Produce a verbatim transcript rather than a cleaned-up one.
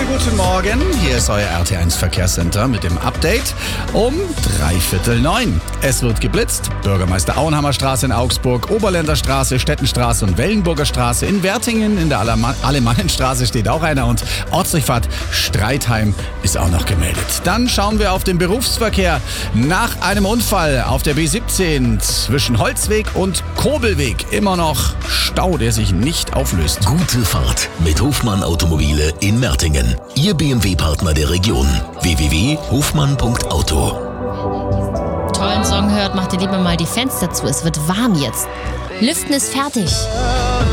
guten Morgen. Hier ist euer R T eins Verkehrscenter mit dem Update um dreiviertel neun. Es wird geblitzt. Bürgermeister Auenhammer Straße in Augsburg, Oberländer Straße, Stettenstraße und Wellenburger Straße. In Wertingen in der Alemannenstraße steht auch einer und Ortsdurchfahrt Streitheim ist auch noch gemeldet. Dann schauen wir auf den Berufsverkehr. Nach einem Unfall auf der B siebzehn zwischen Holzweg und Kobelweg immer noch Stau, der sich nicht auflöst. Gute Fahrt mit Hofmann Automobile in Mertingen. Ihr B M W-Partner der Region. w w w punkt hofmann punkt auto. Tollen Song hört, macht ihr lieber mal die Fenster zu. Es wird warm jetzt. Lüften ist fertig.